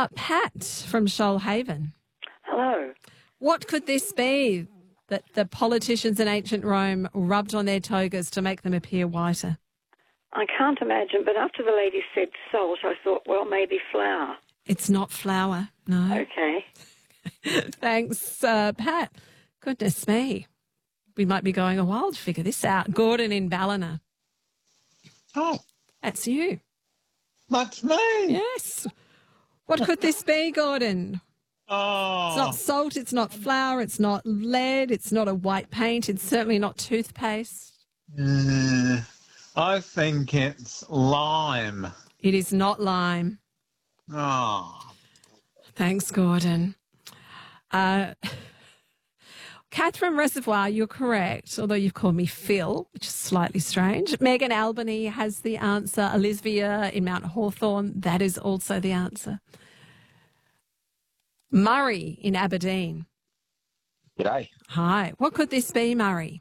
Pat from Shoalhaven. Hello. What could this be that the politicians in ancient Rome rubbed on their togas to make them appear whiter? I can't imagine, but after the lady said salt, I thought, well, maybe flour. It's not flour, no. Okay. Thanks, Pat. Goodness me. We might be going a while to figure this out. Gordon in Ballina. Oh, That's you. that's me. Yes. What could this be, Gordon? Oh, It's not salt, it's not flour, it's not lead, it's not a white paint, it's certainly not toothpaste. I think it's lime. It is not lime. Oh, Thanks, Gordon. Catherine Reservoir, you're correct, although you've called me Phil, which is slightly strange. Megan Albany has the answer. Elizabeth in Mount Hawthorn, that is also the answer. Murray in Aberdeen. G'day. Hi. What could this be, Murray?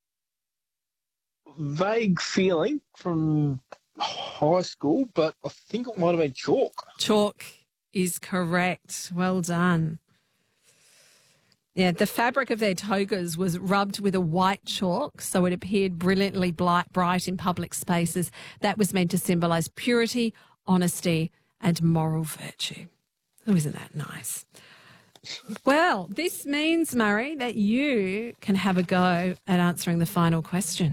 Vague feeling from high school, but I think it might have been chalk. Chalk is correct. Well done. Yeah, the fabric of their togas was rubbed with a white chalk, so it appeared brilliantly bright in public spaces. That was meant to symbolise purity, honesty, and moral virtue. Oh, isn't that nice? Well, this means, Murray, that you can have a go at answering the final question.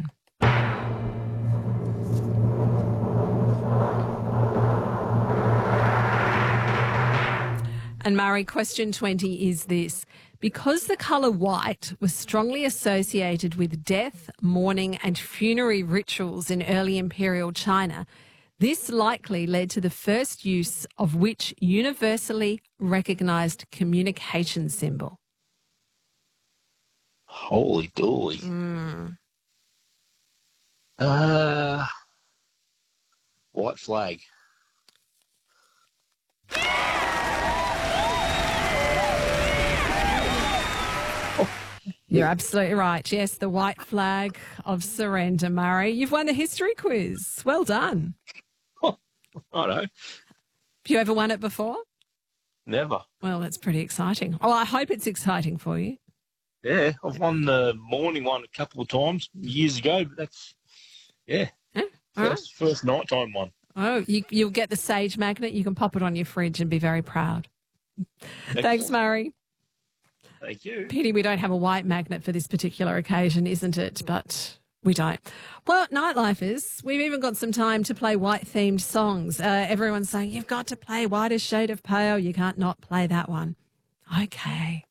And Murray, question 20 is this. Because the colour white was strongly associated with death, mourning and funerary rituals in early imperial China, this likely led to the first use of which universally recognised communication symbol? Holy dooly. White flag. You're absolutely right. Yes, the white flag of surrender, Murray. You've won the history quiz. Well done. I know. Have you ever won it before? Never. Well, that's pretty exciting. Oh, I hope it's exciting for you. Yeah, I've won the morning one a couple of times years ago, but that's, yeah, Yeah? All right. first nighttime one. Oh, you'll get the Sage magnet. You can pop it on your fridge and be very proud. Thanks, Murray. Thank you. Pity we don't have a white magnet for this particular occasion, isn't it? But we don't. Well, Nightlifers, we've even got some time to play white-themed songs. Everyone's saying, you've got to play Whitest Shade of Pale. You can't not play that one. Okay.